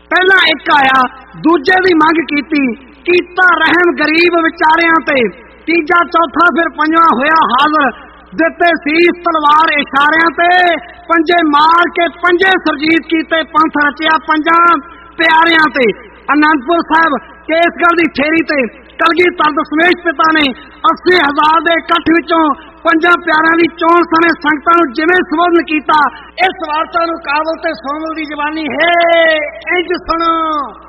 ਪਹਿਲਾਂ ਇੱਕ ਆਇਆ, ਦੂਜੇ ਦੀ ਮੰਗ ਕੀਤੀ, ਕੀਤਾ ਰਹਿਮ ਗਰੀਬ ਵਿਚਾਰਿਆਂ ਤੇ। ਤੀਜਾ ਚੌਥਾ ਫਿਰ ਪੰਜਵਾਂ ਹੋਇਆ ਹਾਜ਼ਰ, ਦਿੱਤੇ ਸੀਸ ਤਲਵਾਰ ਇਸ਼ਾਰਿਆਂ ਤੇ। ਪੰਜੇ ਮਾਰ ਕੇ ਪੰਜੇ ਸਰਜੀਤ ਕੀਤੇ, ਪੰਥ ਰਚਿਆ ਪੰਜਾਂ ਪਿਆਰਿਆਂ ਤੇ। ਅਨੰਦਪੁਰ ਸਾਹਿਬ ਕੇਸਗੜ੍ਹ ਦੀ ਠੇਰੀ ਤੇ ਕਲਗੀਧਰ ਦਸ਼ਮੇਸ਼ ਪਿਤਾ ਨੇ 80,000 ਦੇ ਇਕੱਠ ਵਿੱਚੋਂ ਪੰਜਾਂ ਪਿਆਰਿਆਂ ਦੀ ਚੋਣ ਸਮੇਂ ਸੰਗਤਾਂ ਨੂੰ ਜਿਵੇਂ ਸੰਬੋਧਨ ਕੀਤਾ, ਇਸ ਵਾਰਤਾ ਨੂੰ ਕਾਬਲ ਤੇ ਸੋਮਲ ਦੀ ਜ਼ਬਾਨੀ ਹੈ ਇੰਝ ਸੁਣੋ।